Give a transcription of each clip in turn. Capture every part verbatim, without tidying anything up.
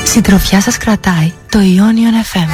Συντροφιά σας κρατάει το Ionian εφ εμ.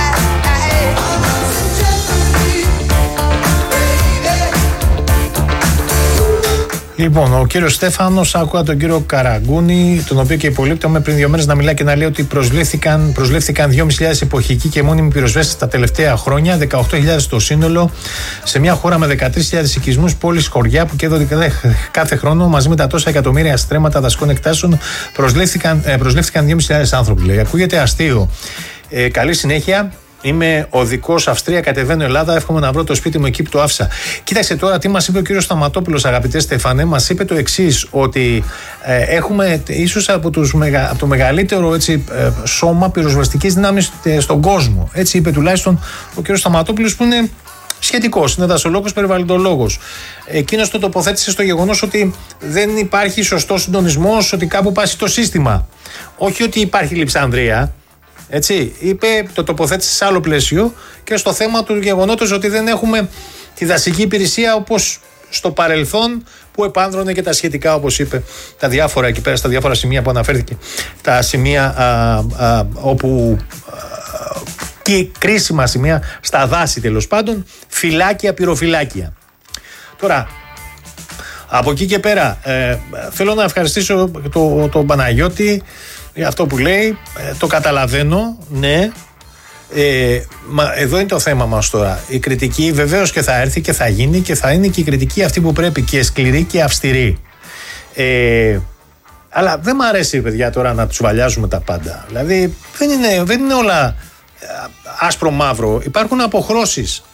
Λοιπόν, ο κύριος Στέφανος, άκουγα τον κύριο Καραγκούνη, τον οποίο και υπολείπτομαι πριν δύο μέρες να μιλάει και να λέει ότι προσλήφθηκαν, προσλήφθηκαν δυόμισι χιλιάδες εποχικοί και μόνιμοι πυροσβέστες τα τελευταία χρόνια, δεκαοκτώ χιλιάδες το σύνολο, σε μια χώρα με δεκατρείς χιλιάδες οικισμούς, πόλεις, χωριά που καίγονται κάθε χρόνο μαζί με τα τόσα εκατομμύρια στρέμματα δασικών εκτάσεων. Προσλήφθηκαν, προσλήφθηκαν δυόμισι χιλιάδες άνθρωποι. Λέει. Ακούγεται αστείο. Ε, καλή συνέχεια. Είμαι οδικός Αυστρία, κατεβαίνω Ελλάδα. Εύχομαι να βρω το σπίτι μου εκεί που το άφησα. Κοίταξε τώρα τι μας είπε ο κύριος Σταματόπουλος, αγαπητέ Στέφανε. Μας είπε το εξής, ότι ε, έχουμε ίσως από, τους μεγα, από το μεγαλύτερο έτσι, ε, σώμα πυροσβεστικής δύναμης ε, στον κόσμο. Έτσι είπε τουλάχιστον ο κύριος Σταματόπουλος, που είναι σχετικός, είναι δασολόγος, περιβαλλοντολόγος. Εκείνος το τοποθέτησε στο γεγονός ότι δεν υπάρχει σωστός συντονισμός, ότι κάπου πάσει το σύστημα. Όχι ότι υπάρχει λειψανδρία. Έτσι, είπε, το τοποθέτησε σε άλλο πλαίσιο και στο θέμα του γεγονότος ότι δεν έχουμε τη δασική υπηρεσία όπως στο παρελθόν, που επάνδρωνε και τα σχετικά, όπως είπε, τα διάφορα εκεί πέρα, στα διάφορα σημεία που αναφέρθηκε, τα σημεία α, α, όπου α, και κρίσιμα σημεία στα δάση, τέλος πάντων, φυλάκια, πυροφυλάκια. Τώρα, από εκεί και πέρα, ε, θέλω να ευχαριστήσω τον το Παναγιώτη για αυτό που λέει, ε, το καταλαβαίνω, ναι. Ε, μα εδώ είναι το θέμα μας τώρα. Η κριτική βεβαίως και θα έρθει και θα γίνει και θα είναι και η κριτική αυτή που πρέπει, και σκληρή και αυστηρή. Ε, αλλά δεν μου αρέσει, παιδιά, τώρα να τους βαλιάζουμε τα πάντα. Δηλαδή δεν είναι, δεν είναι όλα άσπρο μαύρο. Υπάρχουν αποχρώσεις.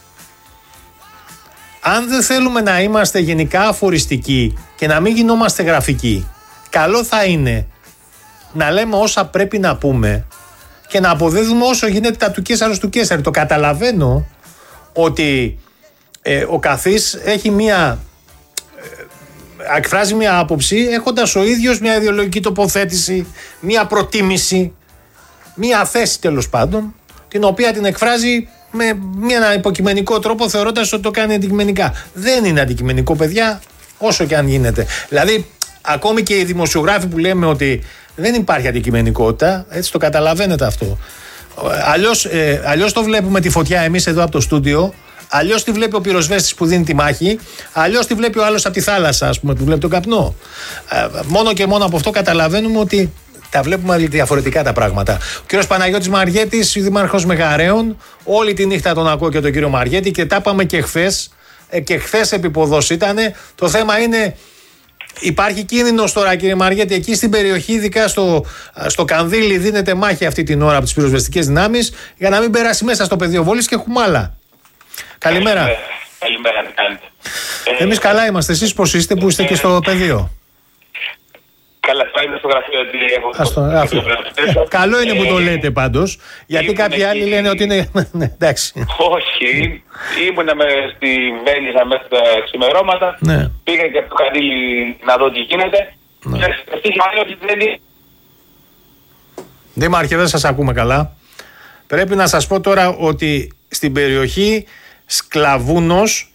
Αν δεν θέλουμε να είμαστε γενικά αφοριστικοί και να μην γινόμαστε γραφικοί, καλό θα είναι να λέμε όσα πρέπει να πούμε και να αποδίδουμε όσο γίνεται τα του Κέσαρος του Κέσαρη. Το καταλαβαίνω ότι ε, ο καθής έχει μία, ε, εκφράζει μία άποψη έχοντας ο ίδιος μία ιδεολογική τοποθέτηση, μία προτίμηση, μία θέση τέλος πάντων, την οποία την εκφράζει με ένα υποκειμενικό τρόπο, θεωρώντας ότι το κάνει αντικειμενικά. Δεν είναι αντικειμενικό, παιδιά, όσο και αν γίνεται. Δηλαδή, ακόμη και οι δημοσιογράφοι που λέμε ότι δεν υπάρχει αντικειμενικότητα, έτσι το καταλαβαίνετε αυτό. Αλλιώς, ε, αλλιώς το βλέπουμε τη φωτιά εμείς εδώ από το στούντιο, αλλιώς τη βλέπει ο πυροσβέστης που δίνει τη μάχη, αλλιώς τη βλέπει ο άλλος από τη θάλασσα, ας πούμε, που βλέπει τον καπνό. Ε, μόνο και μόνο από αυτό καταλαβαίνουμε ότι τα βλέπουμε διαφορετικά τα πράγματα. Ο κύριος Παναγιώτης Μαριέτης, δήμαρχος Μεγαρέων, όλη τη νύχτα τον ακούω και τον κύριο Μαριέτη και τα είπαμε και χθες, ε, και χθες επίποδος ήτανε. Το θέμα είναι, υπάρχει κίνδυνος τώρα, κύριε Μαριέτη, εκεί στην περιοχή, ειδικά στο, στο Κανδύλι, δίνεται μάχη αυτή την ώρα από τις πυροσβεστικές δυνάμεις για να μην περάσει μέσα στο πεδίο βόλης και Χουμάλα. Καλημέρα. Καλημέρα, τι κάνετε. Εμείς καλά είμαστε. Εσείς πώς είστε που είστε και στο πεδίο? Καλά, θα είμαι στο γραφείο ότι έχω... Αυτό, αυτό. Καλό είναι που το λέτε πάντως, γιατί ήμουν κάποιοι εκεί... άλλοι λένε ότι είναι... ναι, εντάξει. Όχι, ήμουνα με στη Βέλγια μέχρι τα ξημερώματα, Ναι. πήγα και από το Κανδύλι να δω τι γίνεται. Ναι. Και ευτύχημα ότι δεν είναι... Δήμαρχε, δεν σας ακούμε καλά. Πρέπει να σας πω τώρα ότι στην περιοχή Σκλαβούνος